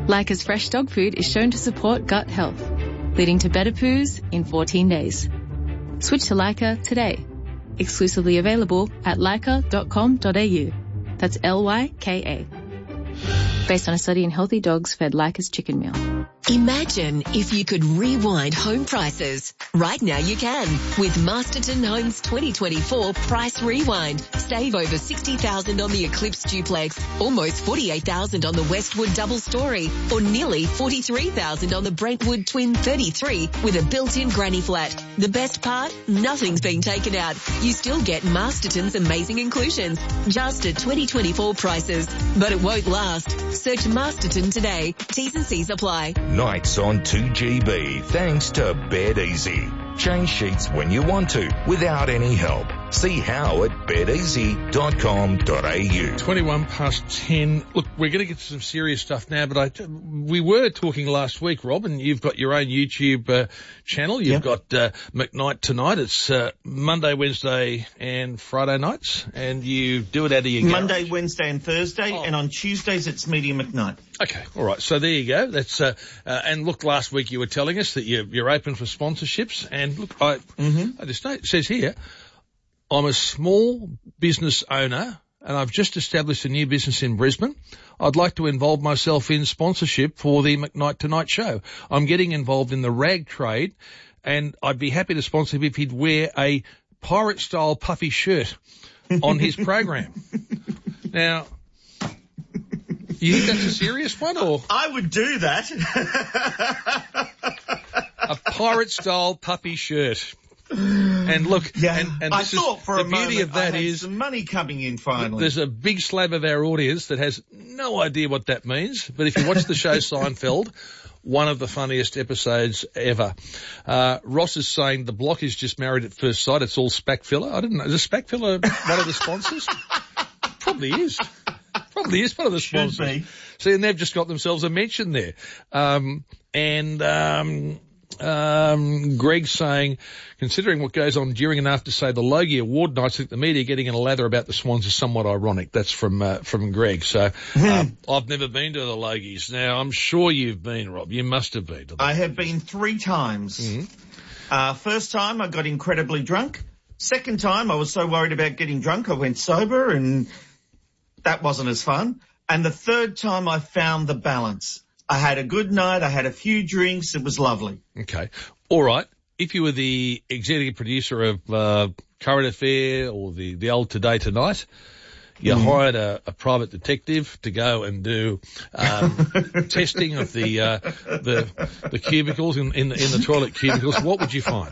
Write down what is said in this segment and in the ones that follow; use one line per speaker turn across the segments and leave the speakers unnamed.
Leica's fresh dog food is shown to support gut health, leading to better poos in 14 days. Switch to Leica today. Exclusively available at leica.com.au. That's Lyka. Based on a study in healthy dogs fed Leica's chicken meal.
Imagine if you could rewind home prices. Right now you can with Masterton Homes 2024 Price Rewind. Save over $60,000 on the Eclipse Duplex, almost $48,000 on the Westwood Double Story, or nearly $43,000 on the Brentwood Twin 33 with a built-in granny flat. The best part? Nothing's been taken out. You still get Masterton's amazing inclusions, just at 2024 prices. But it won't last. Search Masterton today. T's and C's apply.
Nights on 2GB, thanks to Bed Easy. Change sheets when you want to, without any help. See how at bedeasy.com.au.
21 past 10. Look, we're going to get to some serious stuff now, but we were talking last week, Rob, and you've got your own YouTube channel. You've got McKnight Tonight. It's Monday, Wednesday and Friday nights, and you do it out of your garage.
Monday, Wednesday and Thursday, and on Tuesdays it's Media McKnight.
Okay, all right. So there you go. That's and look, last week you were telling us that you're open for sponsorships, and look, I just know it says here, I'm a small business owner and I've just established a new business in Brisbane. I'd like to involve myself in sponsorship for the McKnight Tonight show. I'm getting involved in the rag trade and I'd be happy to sponsor him if he'd wear a pirate-style puffy shirt on his program. Now, you think that's a serious one, or?
I would do that.
A pirate-style puffy shirt. And look, and
I thought for
the
a
beauty
moment
of that
I had
is
some money coming in finally.
There's a big slab of our audience that has no idea what that means. But if you watch the show Seinfeld, one of the funniest episodes ever. Ross is saying the block is just married at first sight. It's all SPAC filler. I didn't know. Is a SPAC filler one of the sponsors? Probably is. Probably is one of the sponsors.
Should be.
See, and they've just got themselves a mention there. Greg saying, considering what goes on during and after, say, the Logie Award nights, I think the media getting in a lather about the Swans is somewhat ironic. That's from Greg. So, I've never been to the Logies. Now, I'm sure you've been, Rob. You must have been to them.
I have been 3 times. First time I got incredibly drunk. Second time I was so worried about getting drunk I went sober and that wasn't as fun. And the third time I found the balance. I had a good night. I had a few drinks. It was lovely.
Okay. All right. If you were the executive producer of Current Affair or the old Today Tonight, you hired a private detective to go and do testing of the cubicles in the toilet cubicles, what would you find?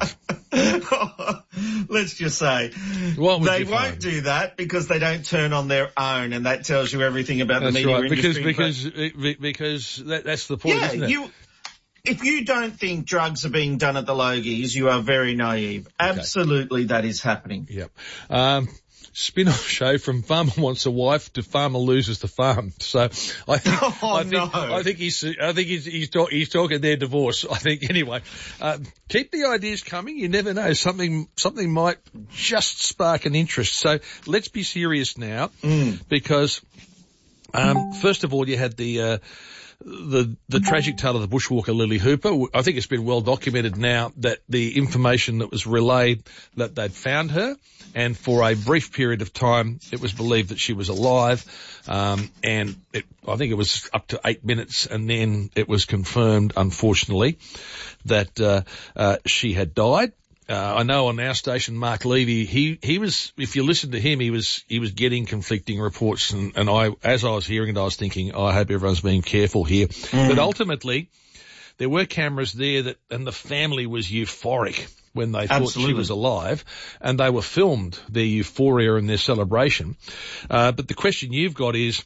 Let's just say they won't do that because they don't turn on their own, and that tells you everything about the media industry.
Because that's the point, isn't it?
If you don't think drugs are being done at the Logies, you are very naive. Absolutely, that is happening.
Yep. Spin-off show from Farmer Wants a Wife to Farmer Loses the Farm. So I think he's talking their divorce. I think anyway. Keep the ideas coming. You never know. Something might just spark an interest. So let's be serious now, because first of all, you had the tragic tale of the bushwalker Lily Hooper. I think it's been well documented now that the information that was relayed that they'd found her, and for a brief period of time it was believed that she was alive, and I think it was up to 8 minutes, and then it was confirmed, unfortunately, that she had died. I know on our station, Mark Levy, he was, if you listen to him, he was getting conflicting reports, and as I was hearing it, I was thinking, I hope everyone's being careful here. But ultimately, there were cameras there and the family was euphoric when they thought she was alive, and they were filmed, their euphoria and their celebration. But the question you've got is,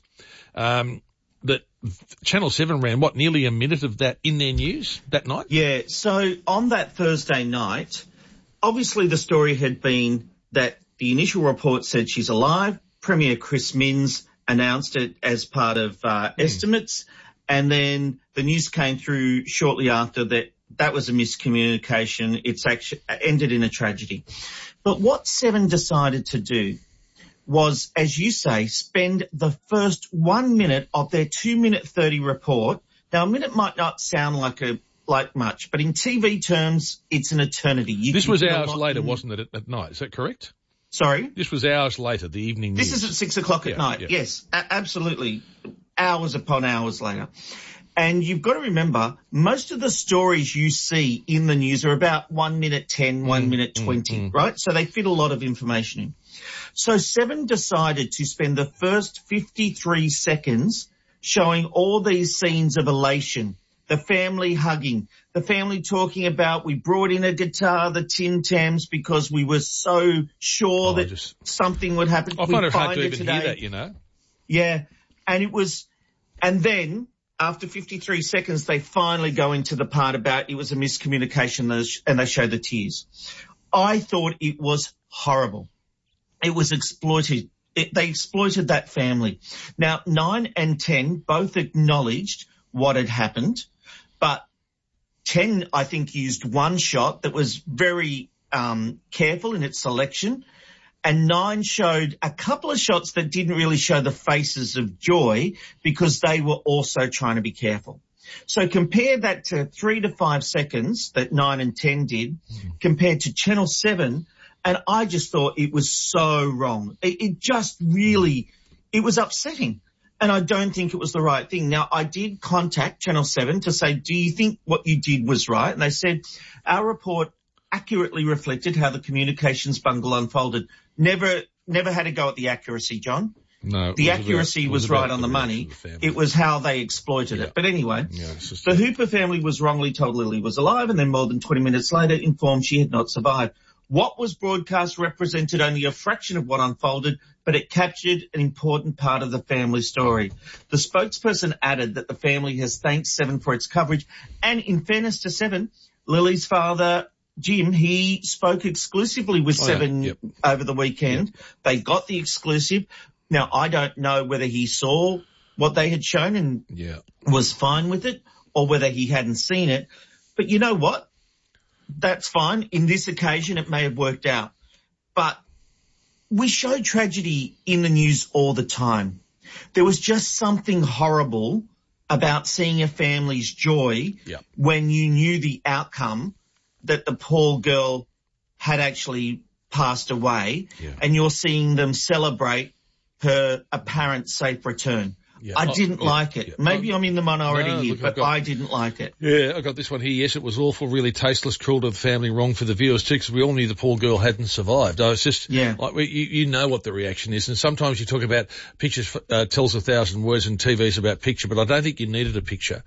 that Channel 7 ran, nearly a minute of that in their news that night?
Yeah, so on that Thursday night, obviously the story had been that the initial report said she's alive. Premier Chris Minns announced it as part of estimates, and then the news came through shortly after that was a miscommunication. It's actually ended in a tragedy. But what Seven decided to do was, as you say, spend the first 1 minute of their 2-minute 30 report Now, a minute might not sound like much, but in TV terms, it's an eternity.
This was hours later, wasn't it, at night? Is that correct?
Sorry?
This was hours later, the evening news.
This is at 6 o'clock at night. Yeah. Yes, absolutely. Hours upon hours later. And you've got to remember, most of the stories you see in the news are about 1 minute 10, 1 minute 20, right? So they fit a lot of information in. So Seven decided to spend the first 53 seconds showing all these scenes of elation, the family hugging, the family talking about we brought in a guitar, the Tim Tams, because we were so sure that something would happen.
I find it hard to even hear that, you know.
Yeah, and then after 53 seconds, they finally go into the part about it was a miscommunication and they show the tears. I thought it was horrible. It was exploited. They exploited that family. Now, 9 and 10 both acknowledged what had happened, but 10, I think, used one shot that was very careful in its selection, and 9 showed a couple of shots that didn't really show the faces of joy because they were also trying to be careful. So compare that to 3 to 5 seconds that 9 and 10 did compared to Channel 7, and I just thought it was so wrong. It just really, it was upsetting, and I don't think it was the right thing. Now, I did contact Channel 7 to say, do you think what you did was right? And they said, our report accurately reflected how the communications bungle unfolded. Never had a go at the accuracy, John.
No.
The accuracy was right on the money. It was how they exploited it. But anyway, the Hooper family was wrongly told Lily was alive and then more than 20 minutes later informed she had not survived. What was broadcast represented only a fraction of what unfolded, but it captured an important part of the family story. The spokesperson added that the family has thanked Seven for its coverage, and in fairness to Seven, Lily's father, Jim, he spoke exclusively with Seven over the weekend. They got the exclusive. Now, I don't know whether he saw what they had shown and was fine with it, or whether he hadn't seen it. But you know what? That's fine. In this occasion, it may have worked out. But we show tragedy in the news all the time. There was just something horrible about seeing a family's joy when you knew the outcome, that the poor girl had actually passed away, and you're seeing them celebrate her apparent safe return. I didn't like it. Maybe I'm in the minority here, but I didn't like it.
Yeah, I got this one here. Yes, it was awful, really tasteless, cruel to the family, wrong for the viewers too, because we all knew the poor girl hadn't survived. It's just, like, you know what the reaction is. And sometimes you talk about pictures tells 1,000 words and TV's about picture, but I don't think you needed a picture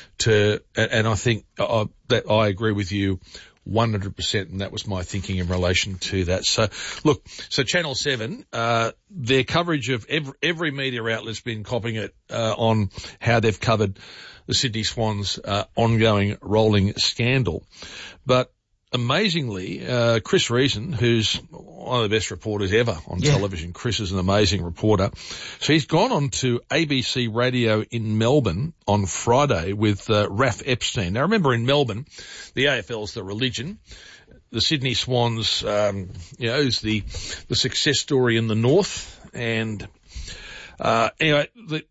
and I think that I agree with you 100%, and that was my thinking in relation to that. So, look, Channel 7, their coverage of every media outlet's been copying it on how they've covered the Sydney Swans' ongoing rolling scandal. But amazingly, Chris Reason, who's one of the best reporters ever on television, Chris is an amazing reporter. So he's gone on to ABC Radio in Melbourne on Friday with Raph Epstein. Now, remember, in Melbourne, the AFL's the religion. The Sydney Swans, is the success story in the north. And anyway,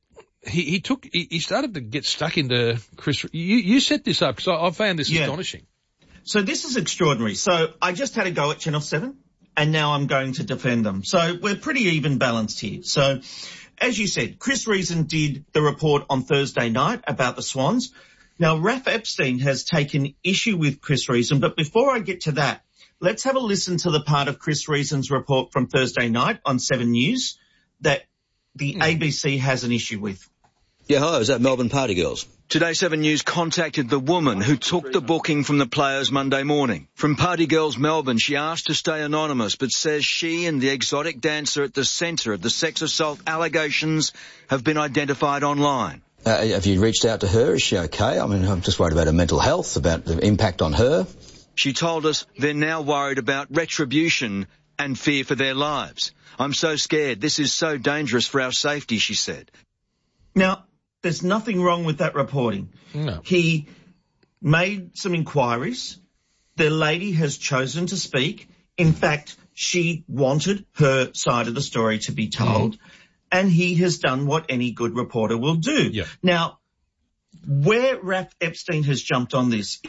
he started to get stuck into Chris. You set this up, because I found this astonishing.
So this is extraordinary. So I just had a go at Channel 7, and now I'm going to defend them. So we're pretty even balanced here. So as you said, Chris Reason did the report on Thursday night about the Swans. Now, Raph Epstein has taken issue with Chris Reason, but before I get to that, let's have a listen to the part of Chris Reason's report from Thursday night on 7 News that the ABC has an issue with.
Yeah, hi, is that Melbourne Party Girls?
Today 7 News contacted the woman who took the booking from the players Monday morning. From Party Girls Melbourne, she asked to stay anonymous, but says she and the exotic dancer at the centre of the sex assault allegations have been identified online.
Have you reached out to her? Is she okay? I mean, I'm just worried about her mental health, about the impact on her.
She told us they're now worried about retribution and fear for their lives. I'm so scared. This is so dangerous for our safety, she said.
Now, there's nothing wrong with that reporting.
No.
He made some inquiries. The lady has chosen to speak. In fact, she wanted her side of the story to be told, and he has done what any good reporter will do.
Yeah.
Now, where Raph Epstein has jumped on this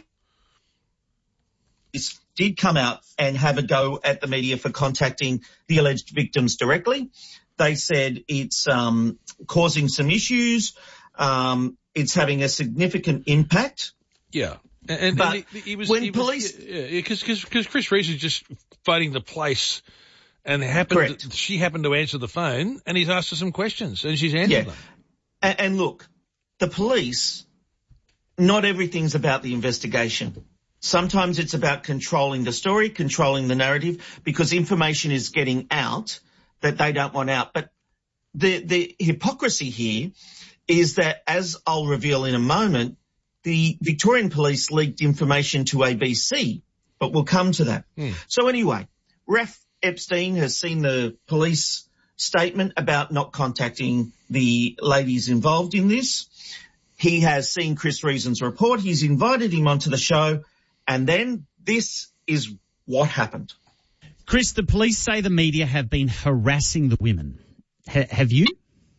did come out and have a go at the media for contacting the alleged victims directly. They said it's causing some issues. It's having a significant impact.
Yeah.
Because
Chris Rees is just phoning the place and she happened to answer the phone and he's asked her some questions and she's answered them.
And look, the police, not everything's about the investigation. Sometimes it's about controlling the story, controlling the narrative, because information is getting out that they don't want out. But the hypocrisy here is that, as I'll reveal in a moment, the Victorian police leaked information to ABC, but we'll come to that. So anyway, Raph Epstein has seen the police statement about not contacting the ladies involved in this. He has seen Chris Reason's report. He's invited him onto the show. And then this is what happened.
Chris, the police say the media have been harassing the women. Have you?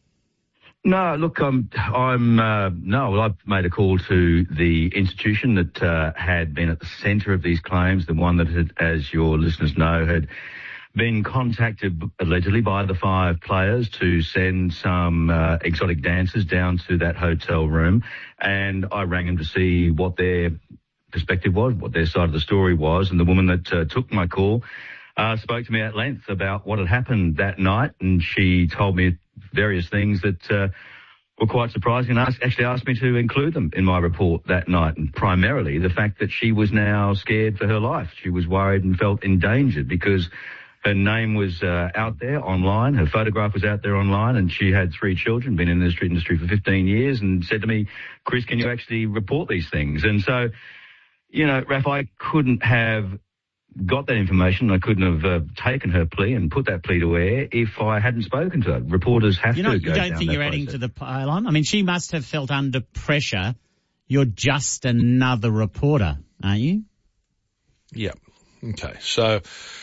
No, look, I've made a call to the institution that had been at the centre of these claims, the one that had, as your listeners know, had been contacted allegedly by the 5 players to send some exotic dancers down to that hotel room. And I rang them to see what their perspective was, what their side of the story was. And the woman that took my call spoke to me at length about what had happened that night. And she told me various things that were quite surprising and actually asked me to include them in my report that night. And primarily the fact that she was now scared for her life. She was worried and felt endangered because her name was out there online, her photograph was out there online, and she had 3 children, been in the industry for 15 years, and said to me, Chris, can you actually report these things? And so, you know, Raph, I couldn't have got that information. I couldn't have taken her plea and put that plea to air if I hadn't spoken to her. Reporters have to go down that process.
You don't think you're adding to the pile-on? I mean, she must have felt under pressure. You're just another reporter, aren't you?
Yeah. Okay. So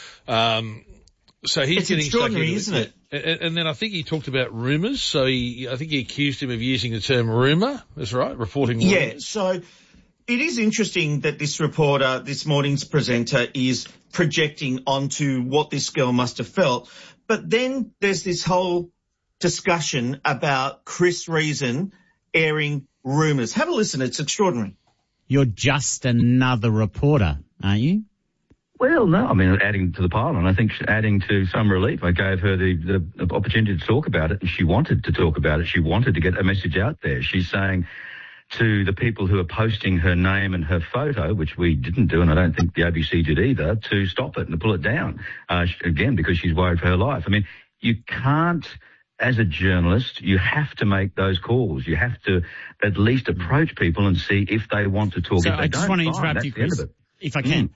he's
it's
getting
extraordinary, isn't it?
And then I think he talked about rumours. So I think he accused him of using the term rumour. That's right, reporting rumours.
Yeah. So it is interesting that this reporter, this morning's presenter, is projecting onto what this girl must have felt. But then there's this whole discussion about Chris Reason airing rumours. Have a listen. It's extraordinary.
You're just another reporter, aren't you?
Well, no, I mean, adding to the pile, and I think adding to some relief. I gave her the opportunity to talk about it, and she wanted to talk about it. She wanted to get a message out there. She's saying to the people who are posting her name and her photo, which we didn't do, and I don't think the ABC did either, to stop it and to pull it down, again, because she's worried for her life. I mean, you can't, as a journalist, you have to make those calls. You have to at least approach people and see if they want to talk.
So I just want to interrupt you, Chris, if I can.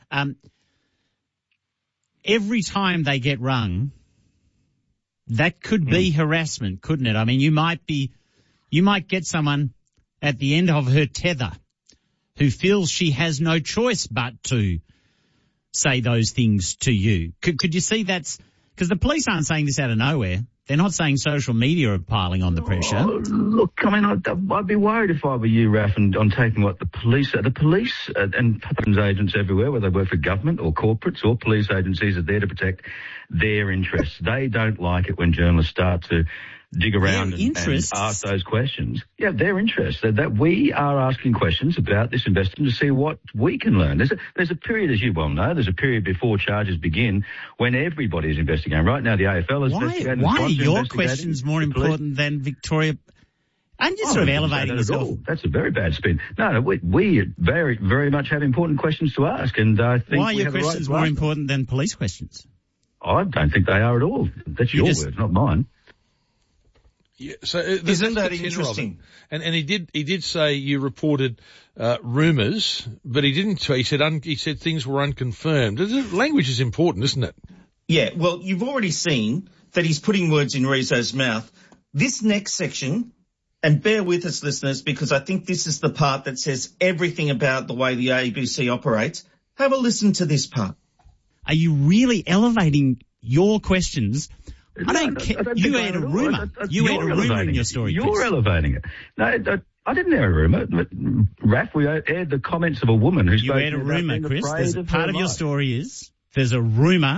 Every time they get rung, that could be harassment, couldn't it? I mean, you might get someone at the end of her tether who feels she has no choice but to say those things to you. Could you see that's, because the police aren't saying this out of nowhere. They're not saying social media are piling on the pressure.
Oh, look, I mean, I'd be worried if I were you, Raph, and on taking what the police and patterns agents everywhere, whether they work for government or corporates or police agencies, are there to protect their interests. They don't like it when journalists start to dig around and ask those questions. Yeah, their interests. That we are asking questions about this investigation to see what we can learn. There's a period, as you well know, there's a period before charges begin when everybody is investigating. Right now, the AFL is investigating.
Why are your questions more important than Victoria? Aren't you sort of elevating yourself?
That's a very bad spin. No, we very, very much have important questions to ask, and I think
why are your questions more important than police questions?
I don't think they are at all. That's your words, not mine.
Yeah, so
isn't that interesting?
And he did say you reported rumours, but he didn't. He said things were unconfirmed. Language is important, isn't it?
Yeah. Well, you've already seen that he's putting words in Rizzo's mouth. This next section, and bear with us, listeners, because I think this is the part that says everything about the way the ABC operates. Have a listen to this part.
Are you really elevating your questions? I don't care. You had a rumour. You had a rumour in your story.
You're elevating it. No, I didn't air a rumour. Raph, we aired the comments of a woman who spoke.
You aired a rumour, Chris. Part of your story is there's a rumour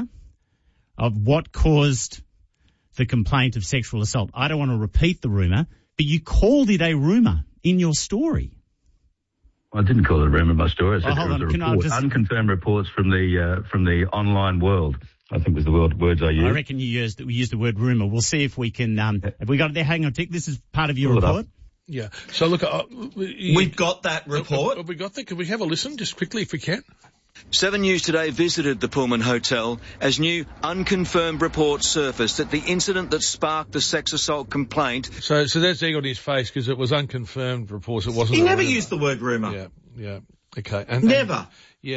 of what caused the complaint of sexual assault. I don't want to repeat the rumour, but you called it a rumour in your story.
I didn't call it a rumour in my story. I said
hold
it was
on.
a report. Unconfirmed reports from the online world, I think was the words I used.
I reckon we used the word rumour. We'll see if we can. Have we got it there? Hang on, Tick. This is part of your report.
Yeah. So look,
we've got that report.
Have we got that? Can we have a listen just quickly if we can?
7 News Today visited the Pullman Hotel as new unconfirmed reports surfaced that the incident that sparked the sex assault complaint.
So that's egg on his face because it was unconfirmed reports. It wasn't.
He never used the word rumour.
Yeah. Okay.
Never.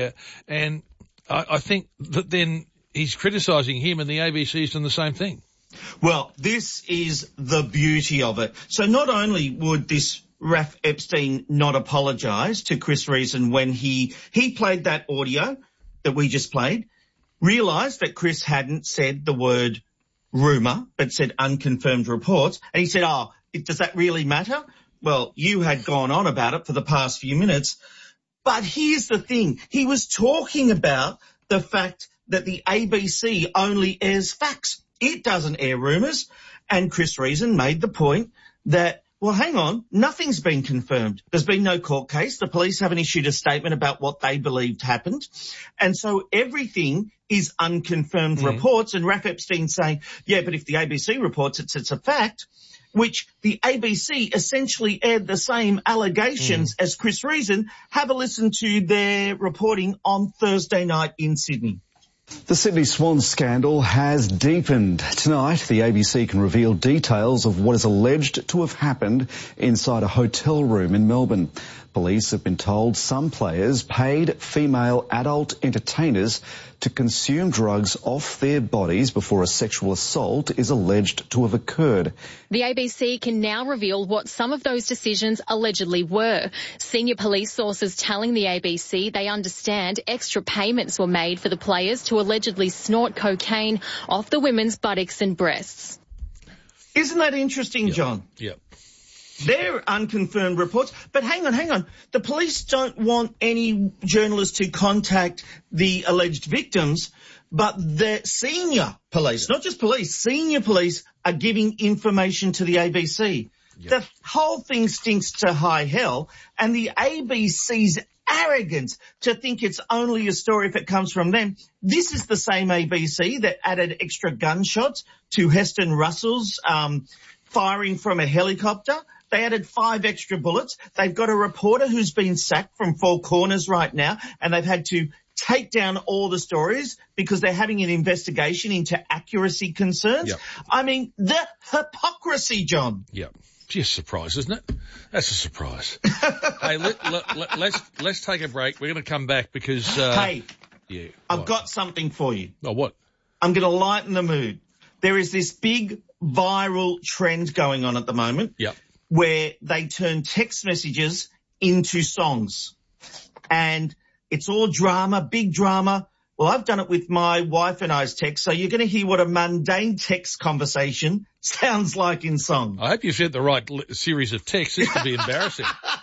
And I think that then he's criticising him and the ABC's done the same thing.
Well, this is the beauty of it. So not only would this Raph Epstein not apologise to Chris Reason when he played that audio that we just played, realised that Chris hadn't said the word rumour but said unconfirmed reports, and he said, does that really matter? Well, you had gone on about it for the past few minutes. But here's the thing. He was talking about the fact that the ABC only airs facts. It doesn't air rumours. And Chris Reason made the point that, well, hang on, nothing's been confirmed. There's been no court case. The police haven't issued a statement about what they believed happened. And so everything is unconfirmed reports. And Raph Epstein saying, yeah, but if the ABC reports it, it's a fact, which the ABC essentially aired the same allegations as Chris Reason. Have a listen to their reporting on Thursday night in Sydney.
The Sydney Swans scandal has deepened. Tonight, the ABC can reveal details of what is alleged to have happened inside a hotel room in Melbourne. Police have been told some players paid female adult entertainers to consume drugs off their bodies before a sexual assault is alleged to have occurred.
The ABC can now reveal what some of those decisions allegedly were. Senior police sources telling the ABC they understand extra payments were made for the players to allegedly snort cocaine off the women's buttocks and breasts.
Isn't that interesting, John?
Yep.
They're unconfirmed reports. But hang on. The police don't want any journalists to contact the alleged victims, but the senior police, not just police, senior police are giving information to the ABC. Yep. The whole thing stinks to high hell, and the ABC's arrogance to think it's only a story if it comes from them. This is the same ABC that added extra gunshots to Heston Russell's firing from a helicopter. They added 5 extra bullets. They've got a reporter who's been sacked from Four Corners right now, and they've had to take down all the stories because they're having an investigation into accuracy concerns.
Yep.
I mean, the hypocrisy, John.
Yep. Just a surprise, isn't it? That's a surprise. Hey, let's take a break. We're going to come back because...
I've got something for you.
Oh, what?
I'm going to lighten the mood. There is this big viral trend going on at the moment.
Yep.
Where they turn text messages into songs. And it's all drama, big drama. Well, I've done it with my wife and I's text, so you're going to hear what a mundane text conversation sounds like in song.
I hope you sent the right series of texts. This could be embarrassing.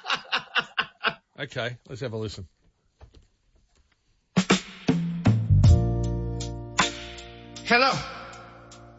Okay, let's have a listen.
Hello.